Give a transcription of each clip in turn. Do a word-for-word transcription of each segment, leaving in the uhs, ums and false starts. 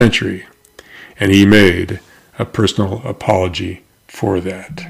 century, and he made a personal apology for that.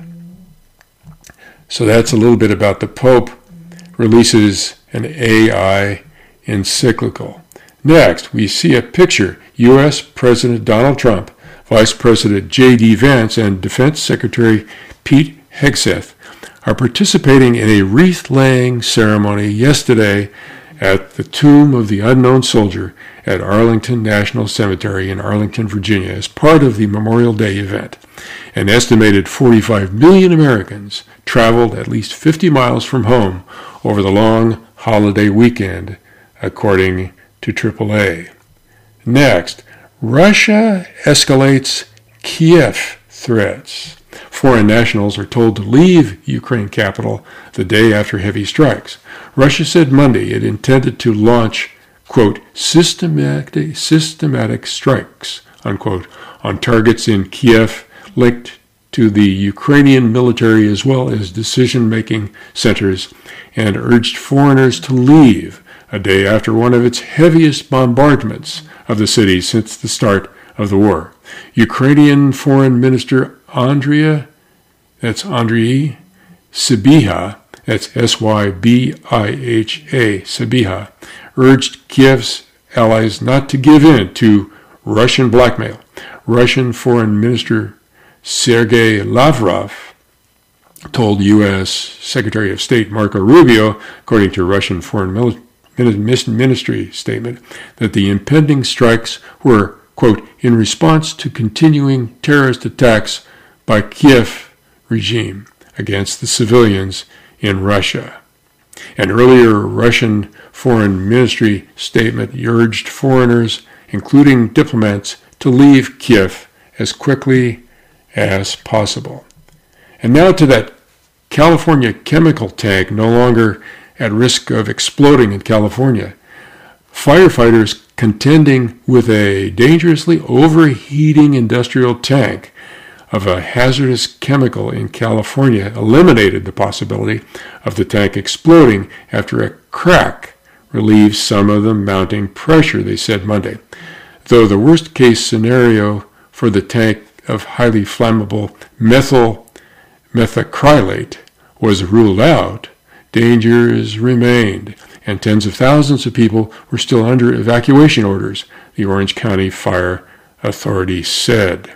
So that's a little bit about the Pope releases an A I encyclical. Next, we see a picture. U S President Donald Trump, Vice President J D Vance, and Defense Secretary Pete Hegseth are participating in a wreath-laying ceremony yesterday at the Tomb of the Unknown Soldier at Arlington National Cemetery in Arlington, Virginia, as part of the Memorial Day event. An estimated forty-five million Americans traveled at least fifty miles from home over the long holiday weekend, according to triple A. Next, Russia escalates Kiev threats. Foreign nationals are told to leave Ukraine capital the day after heavy strikes. Russia said Monday it intended to launch, quote, systematic, systematic strikes, unquote, on targets in Kiev linked to the Ukrainian military as well as decision-making centers, and urged foreigners to leave a day after one of its heaviest bombardments of the city since the start of the war. Ukrainian Foreign Minister Andrea, that's Andriy Sybiha, that's S Y B I H A, Sybiha, urged Kiev's allies not to give in to Russian blackmail. Russian Foreign Minister Sergei Lavrov told U S Secretary of State Marco Rubio, according to Russian Foreign Ministry statement, that the impending strikes were, quote, in response to continuing terrorist attacks by Kiev regime against the civilians in Russia. An earlier Russian Foreign Ministry statement urged foreigners, including diplomats, to leave Kiev as quickly as possible. And now to that California chemical tank no longer at risk of exploding in California. Firefighters contending with a dangerously overheating industrial tank of a hazardous chemical in California eliminated the possibility of the tank exploding after a crack relieved some of the mounting pressure, they said Monday. Though the worst-case scenario for the tank of highly flammable methyl methacrylate was ruled out, dangers remained, and tens of thousands of people were still under evacuation orders, the Orange County Fire Authority said.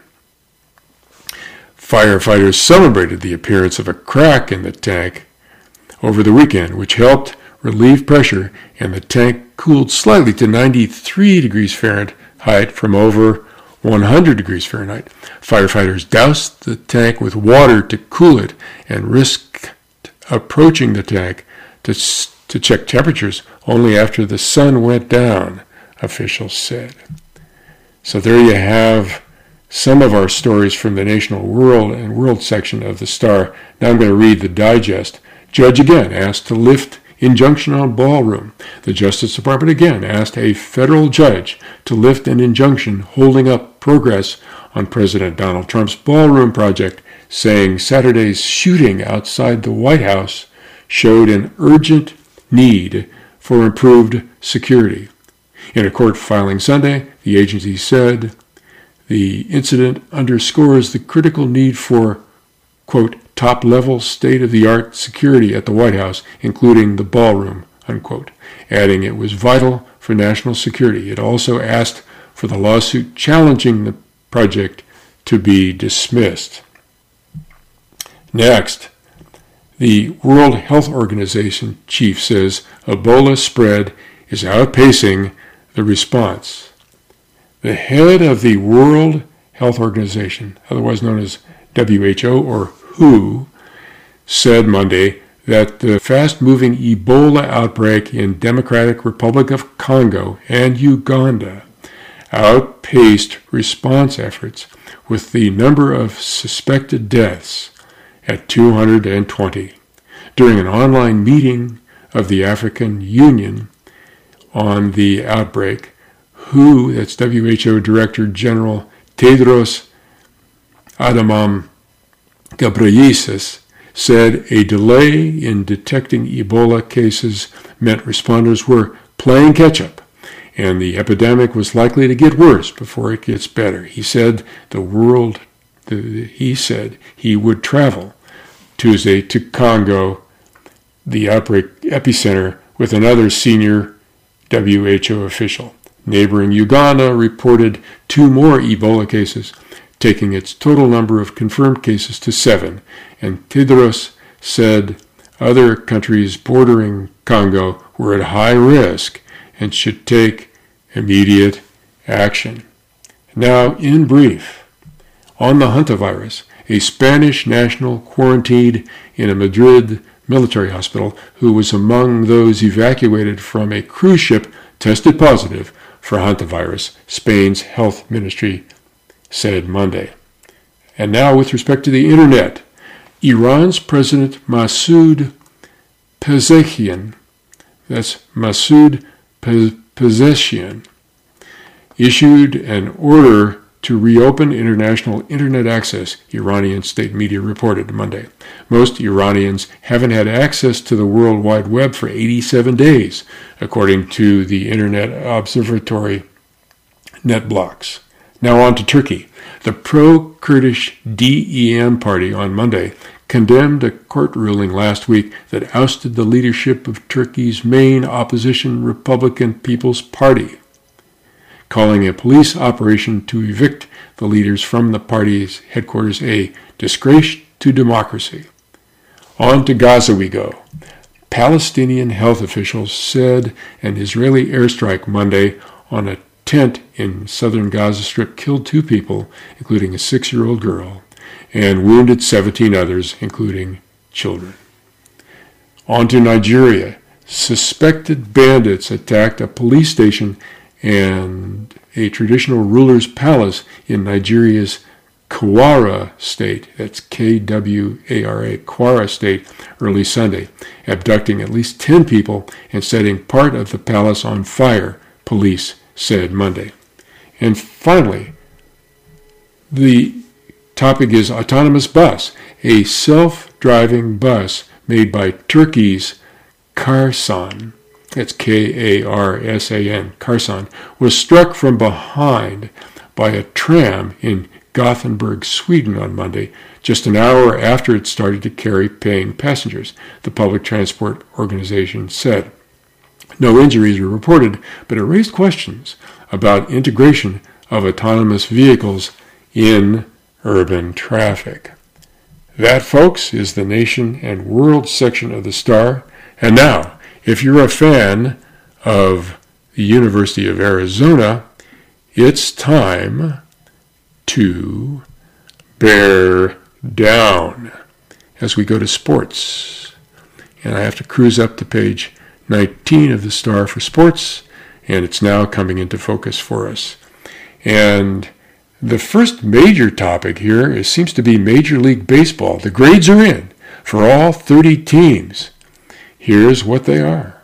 Firefighters celebrated the appearance of a crack in the tank over the weekend, which helped relieve pressure, and the tank cooled slightly to ninety-three degrees Fahrenheit from over one hundred degrees Fahrenheit. Firefighters doused the tank with water to cool it and risked approaching the tank to, to check temperatures only after the sun went down, officials said. So there you have some of our stories from the National World and World section of the Star. Now I'm going to read the digest. Judge again asked to lift injunction on ballroom. The Justice Department again asked a federal judge to lift an injunction holding up progress on President Donald Trump's ballroom project, saying Saturday's shooting outside the White House showed an urgent need for improved security. In a court filing Sunday, the agency said the incident underscores the critical need for, quote, top-level state-of-the-art security at the White House, including the ballroom, unquote, adding it was vital for national security. It also asked for the lawsuit challenging the project to be dismissed. Next, the World Health Organization chief says Ebola spread is outpacing the response. The head of the World Health Organization, otherwise known as W H O or W H O, said Monday that the fast-moving Ebola outbreak in Democratic Republic of Congo and Uganda outpaced response efforts, with the number of suspected deaths at two hundred twenty. During an online meeting of the African Union on the outbreak, W H O, that's W H O Director General Tedros Adhanom Ghebreyesus, said a delay in detecting Ebola cases meant responders were playing catch-up and the epidemic was likely to get worse before it gets better. He said the world, the, he said he would travel Tuesday to Congo, the outbreak epicenter, with another senior W H O official. Neighboring Uganda reported two more Ebola cases, taking its total number of confirmed cases to seven, and Tedros said other countries bordering Congo were at high risk and should take immediate action. Now, in brief, on the hantavirus, a Spanish national quarantined in a Madrid military hospital who was among those evacuated from a cruise ship tested positive for hantavirus, Spain's health ministry said Monday. And now with respect to the internet, Iran's President Masoud Pezeshkian, that's Masoud Pezeshkian, issued an order to reopen international internet access, Iranian state media reported Monday. Most Iranians haven't had access to the World Wide Web for eighty-seven days, according to the Internet Observatory NetBlocks. Now on to Turkey. The pro-Kurdish D E M party on Monday condemned a court ruling last week that ousted the leadership of Turkey's main opposition Republican People's Party, calling a police operation to evict the leaders from the party's headquarters a disgrace to democracy. On to Gaza we go. Palestinian health officials said an Israeli airstrike Monday on a tent in southern Gaza Strip killed two people, including a six-year-old girl, and wounded seventeen others, including children. On to Nigeria. Suspected bandits attacked a police station and a traditional ruler's palace in Nigeria's Kwara state, that's K W A R A, Kwara state, early Sunday, abducting at least ten people and setting part of the palace on fire, police said Monday. And finally, the topic is autonomous bus, a self-driving bus made by Turkey's Karsan, that's K A R S A N, Karsan, was struck from behind by a tram in Gothenburg, Sweden on Monday, just an hour after it started to carry paying passengers, the public transport organization said. No injuries were reported, but it raised questions about integration of autonomous vehicles in urban traffic. That, folks, is the nation and world section of the Star. And now, if you're a fan of the University of Arizona, it's time to bear down as we go to sports. And I have to cruise up to page nineteen of the Star for sports, and it's now coming into focus for us. And the first major topic here is, seems to be Major League Baseball. The grades are in for all thirty teams. Here's what they are.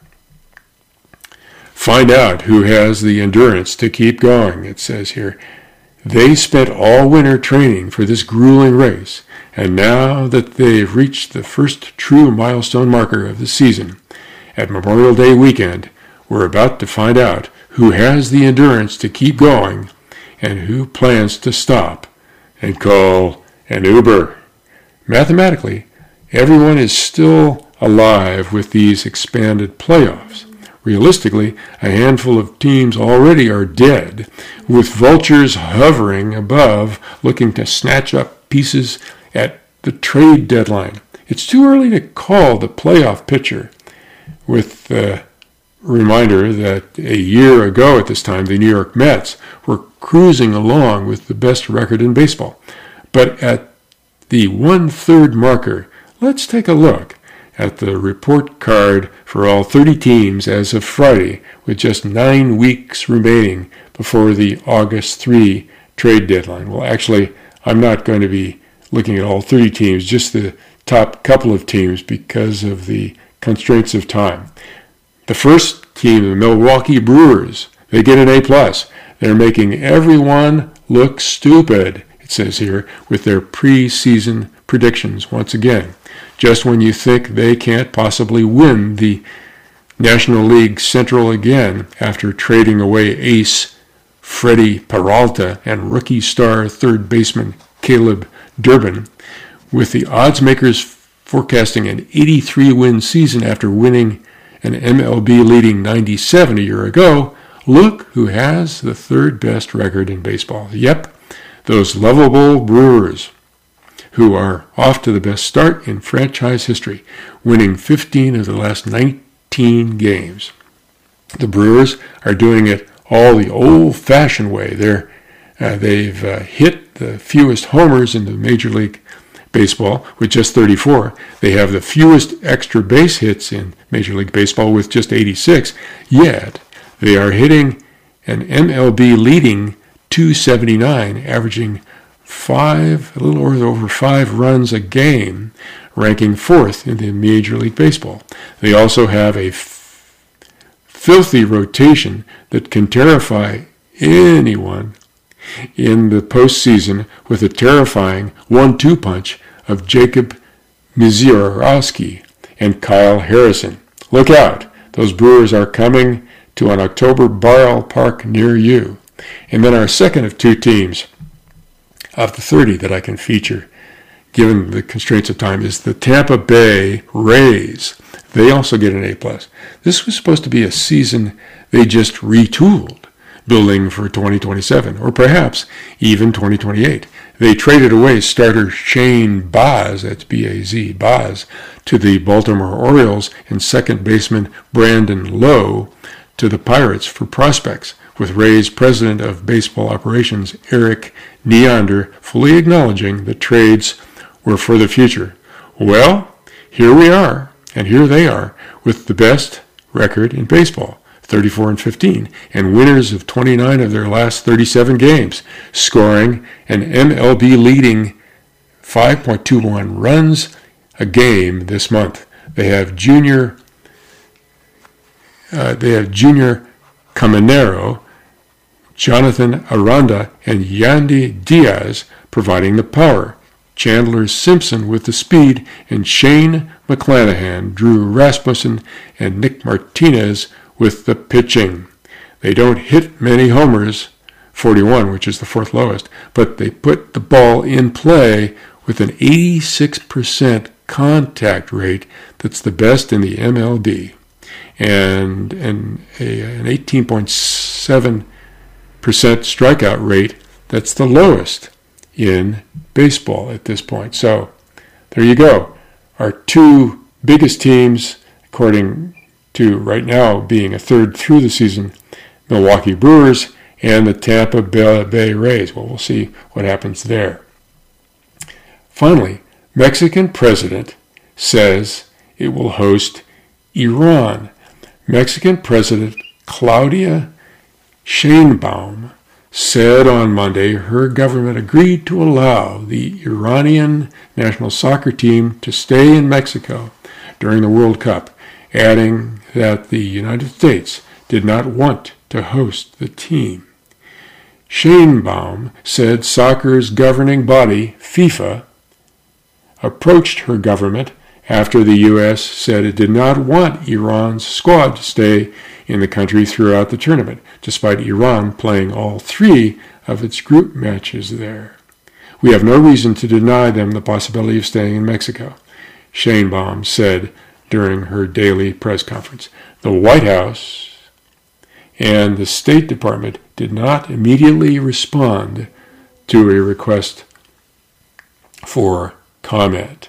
Find out who has the endurance to keep going, it says here. They spent all winter training for this grueling race, and now that they've reached the first true milestone marker of the season, at Memorial Day weekend, we're about to find out who has the endurance to keep going and who plans to stop and call an Uber. Mathematically, everyone is still alive with these expanded playoffs. Realistically, a handful of teams already are dead, with vultures hovering above, looking to snatch up pieces at the trade deadline. It's too early to call the playoff picture, with the reminder that a year ago at this time, the New York Mets were cruising along with the best record in baseball. But at the one-third marker, let's take a look at the report card for all thirty teams as of Friday, with just nine weeks remaining before the August third trade deadline. Well, actually, I'm not going to be looking at all thirty teams, just the top couple of teams because of the constraints of time. The first team, the Milwaukee Brewers, they get an A plus. They're making everyone look stupid, it says here, with their preseason predictions once again. Just when you think they can't possibly win the National League Central again after trading away ace Freddie Peralta and rookie star third baseman Caleb Durbin, with the odds makers forecasting an eighty-three win season after winning an M L B leading ninety-seven a year ago. Look who has the third best record in baseball. Yep, those lovable Brewers, who are off to the best start in franchise history, winning fifteen of the last nineteen games. The Brewers are doing it all the old-fashioned way. They're, uh, they've uh, hit the fewest homers in the Major League Baseball with just thirty-four. They have the fewest extra base hits in Major League Baseball with just eighty-six. Yet they are hitting an M L B leading two seventy-nine, averaging five, a little over five runs a game, ranking fourth in the Major League Baseball. They also have a f- filthy rotation that can terrify anyone in the postseason with a terrifying one two punch of Jacob Misiorowski and Kyle Harrison. Look out! Those Brewers are coming to an October ballpark near you. And then our second of two teams of the thirty that I can feature, given the constraints of time, is the Tampa Bay Rays. They also get an A plus. This was supposed to be a season they just retooled, building for twenty twenty-seven, or perhaps even twenty twenty-eight. They traded away starter Shane Baz, that's B A Z, Baz, to the Baltimore Orioles, and second baseman Brandon Lowe to the Pirates for prospects, with Rays president of baseball operations Eric Neander fully acknowledging the trades were for the future. Well, here we are, and here they are, with the best record in baseball, thirty-four and fifteen, and winners of twenty-nine of their last thirty-seven games, scoring an M L B leading five point two one runs a game this month. They have junior uh, they have Junior Caminero, Jonathan Aranda, and Yandy Diaz providing the power, Chandler Simpson with the speed, and Shane McClanahan, Drew Rasmussen, and Nick Martinez with the pitching. They don't hit many homers, forty-one, which is the fourth lowest, but they put the ball in play with an eighty-six percent contact rate that's the best in the M L B, and, and a, an eighteen point seven percent strikeout rate that's the lowest in baseball at this point. So there you go. Our two biggest teams, according to right now being a third through the season, Milwaukee Brewers and the Tampa Bay Rays. Well, we'll see what happens there. Finally, Mexican president says it will host Iran. Mexican President Claudia Sheinbaum said on Monday her government agreed to allow the Iranian national soccer team to stay in Mexico during the World Cup, adding that the United States did not want to host the team. Sheinbaum said soccer's governing body, FIFA, approached her government after the U S said it did not want Iran's squad to stay in the country throughout the tournament, despite Iran playing all three of its group matches there. We have no reason to deny them the possibility of staying in Mexico, Sheinbaum said during her daily press conference. The White House and the State Department did not immediately respond to a request for comment.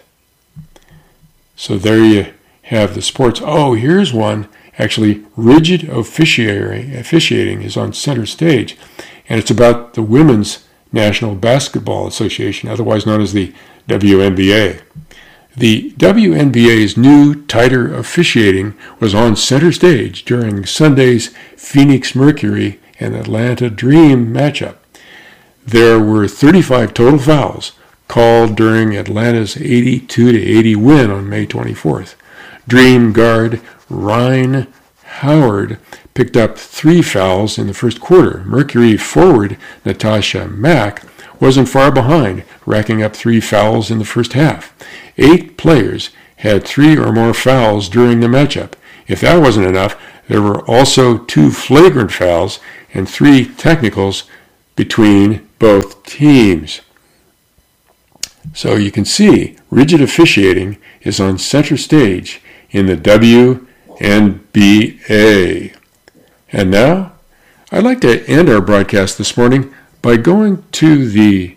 So there you have the sports. Oh, here's one. Actually, rigid officiating, officiating is on center stage, and it's about the Women's National Basketball Association, otherwise known as the W N B A. The W N B A's new, tighter officiating was on center stage during Sunday's Phoenix Mercury and Atlanta Dream matchup. There were thirty-five total fouls called during Atlanta's eighty-two to eighty win on May twenty-fourth. Dream guard Ryan Howard picked up three fouls in the first quarter. Mercury forward Natasha Mack wasn't far behind, racking up three fouls in the first half. Eight players had three or more fouls during the matchup, If that wasn't enough, there were also two flagrant fouls and three technicals between both teams. So you can see rigid officiating is on center stage in the W N B A. And now, I'd like to end our broadcast this morning by going to the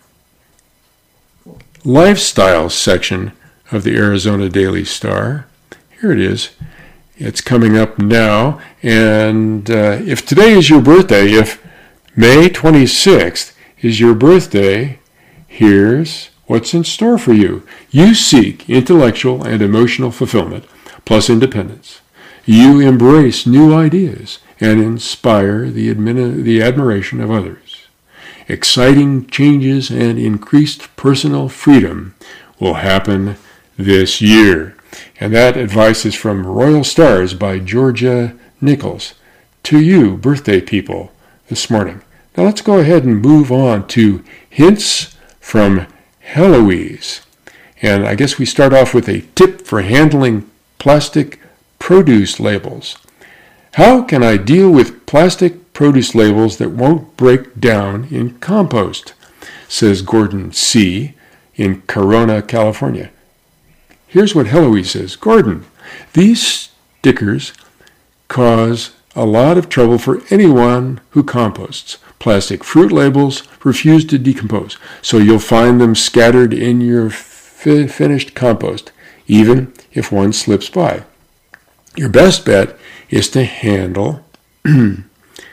lifestyle section of the Arizona Daily Star. Here it is. It's coming up now. And uh, if today is your birthday, if May twenty-sixth is your birthday, here's what's in store for you. You seek intellectual and emotional fulfillment, plus independence. You embrace new ideas and inspire the, admin- the admiration of others. Exciting changes and increased personal freedom will happen this year. And that advice is from Royal Stars by Georgia Nichols. To you, birthday people, this morning. Now let's go ahead and move on to hints from Heloise. And I guess we start off with a tip for handling plastic produce labels. How can I deal with plastic produce labels that won't break down in compost? Says Gordon C. in Corona, California. Here's what Heloise says. Gordon, these stickers cause a lot of trouble for anyone who composts. Plastic fruit labels refuse to decompose, so you'll find them scattered in your fi- finished compost, even if one slips by. Your best bet is to handle them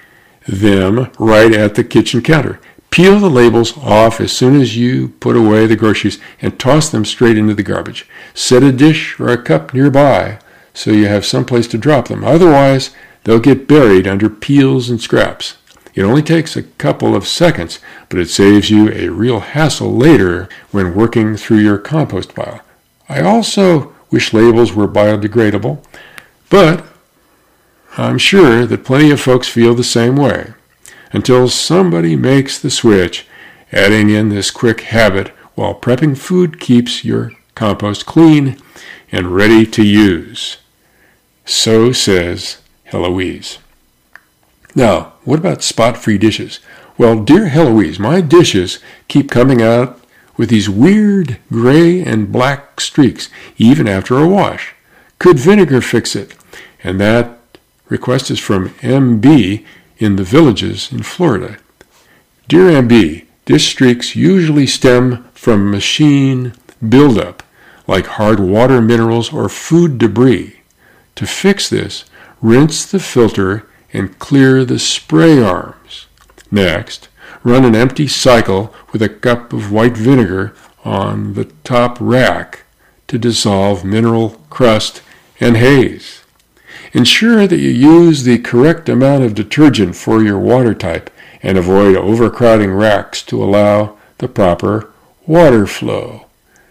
right at the kitchen counter. Peel the labels off as soon as you put away the groceries and toss them straight into the garbage. Set a dish or a cup nearby so you have someplace to drop them. Otherwise, they'll get buried under peels and scraps. It only takes a couple of seconds, but it saves you a real hassle later when working through your compost pile. I also wish labels were biodegradable, but I'm sure that plenty of folks feel the same way. Until somebody makes the switch, adding in this quick habit while prepping food keeps your compost clean and ready to use. So says Heloise. Now, what about spot-free dishes? Well, dear Heloise, my dishes keep coming out with these weird gray and black streaks, even after a wash. Could vinegar fix it? And that request is from M B in the Villages in Florida. Dear M B, dish streaks usually stem from machine buildup, like hard water minerals or food debris. To fix this, rinse the filter and clear the spray arms. Next, run an empty cycle with a cup of white vinegar on the top rack to dissolve mineral crust and haze. Ensure that you use the correct amount of detergent for your water type and avoid overcrowding racks to allow the proper water flow.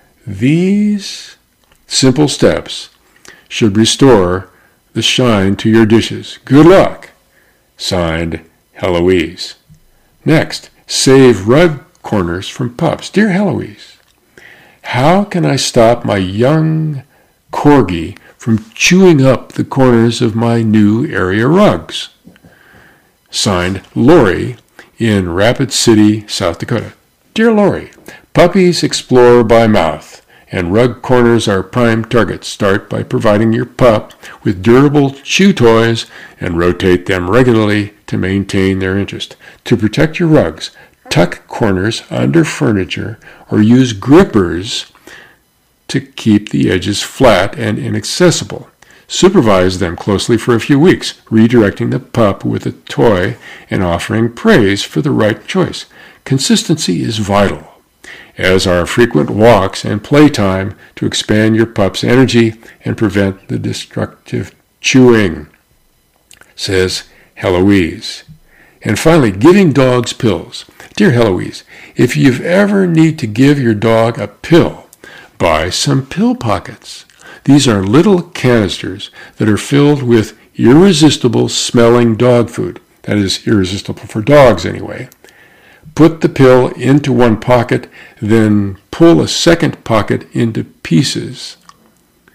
These simple steps should restore the shine to your dishes. Good luck. Signed, Heloise. Next, save rug corners from pups. Dear Heloise, how can I stop my young corgi from chewing up the corners of my new area rugs? Signed, Lori in Rapid City, South Dakota. Dear Lori, puppies explore by mouth, and rug corners are prime targets. Start by providing your pup with durable chew toys and rotate them regularly to maintain their interest. To protect your rugs, tuck corners under furniture or use grippers to keep the edges flat and inaccessible. Supervise them closely for a few weeks, redirecting the pup with a toy and offering praise for the right choice. Consistency is vital, as are frequent walks and playtime to expand your pup's energy and prevent the destructive chewing, says Heloise. And finally, giving dogs pills. Dear Heloise, if you ever need to give your dog a pill, buy some pill pockets. These are little canisters that are filled with irresistible smelling dog food. That is irresistible for dogs anyway. Put the pill into one pocket, then pull a second pocket into pieces.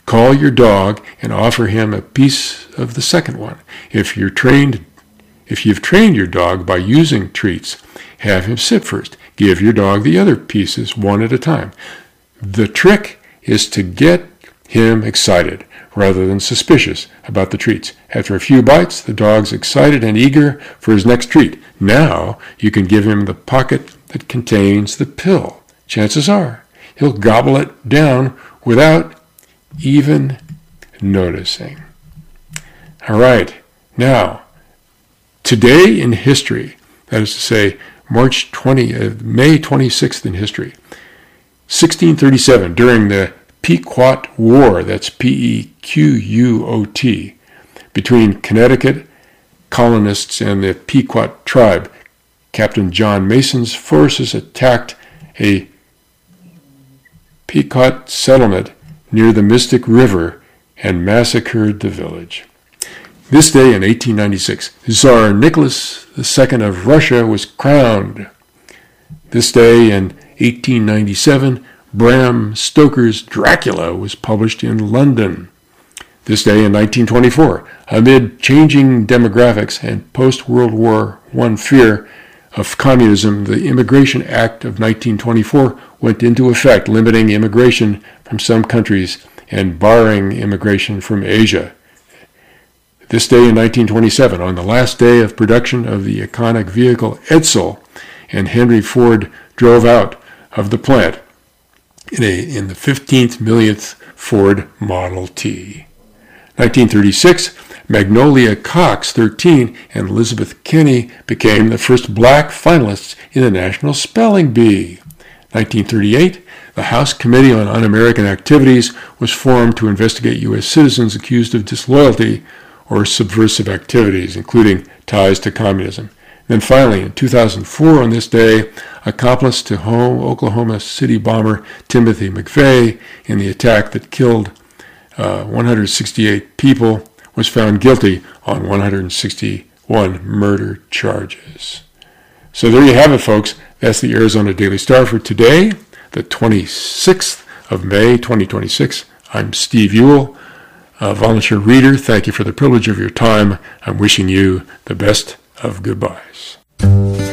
Call your dog and offer him a piece of the second one. If you're trained, if you've trained your dog by using treats, have him sit first. Give your dog the other pieces one at a time. The trick is to get him excited rather than suspicious about the treats. After a few bites, the dog's excited and eager for his next treat. Now you can give him the pocket that contains the pill. Chances are he'll gobble it down without even noticing. All right, now, today in history, that is to say, March twentieth, May twenty-sixth in history, sixteen thirty-seven, during the Pequot War, that's P E Q U O T, between Connecticut colonists and the Pequot tribe, Captain John Mason's forces attacked a Pequot settlement near the Mystic River and massacred the village. This day in eighteen ninety-six, Tsar Nicholas the Second of Russia was crowned. This day in eighteen ninety-seven, Bram Stoker's Dracula was published in London. This day in nineteen twenty-four, amid changing demographics and post-World War One fear of communism, the Immigration Act of nineteen twenty-four went into effect, limiting immigration from some countries and barring immigration from Asia. This day in nineteen twenty-seven, on the last day of production of the iconic vehicle Edsel, and Henry Ford drove out of the plant in, a, in the fifteenth millionth Ford Model T. nineteen thirty-six, Magnolia Cox, thirteen, and Elizabeth Kinney became the first black finalists in the National Spelling Bee. nineteen thirty-eight, the House Committee on Un-American Activities was formed to investigate U S citizens accused of disloyalty or subversive activities, including ties to communism. Then finally, in two thousand four, on this day, accomplice to home Oklahoma City bomber Timothy McVeigh in the attack that killed uh, one hundred sixty-eight people was found guilty on one hundred sixty-one murder charges. So there you have it, folks. That's the Arizona Daily Star for today, the twenty-sixth of May, twenty twenty-six. I'm Steve Ewell, a volunteer reader. Thank you for the privilege of your time. I'm wishing you the best of goodbyes.